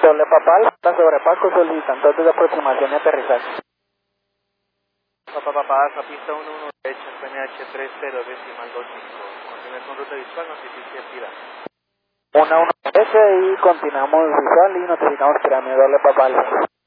Doble papal, está sobre Paco solicitando antes de aproximación y aterrizaje. Papá, pista 11 derecha, PNH 30 decimal 25. Continúe con ruta visual, notifique tira. 1 derecha y continuamos visual y notificamos pirámide doble papal.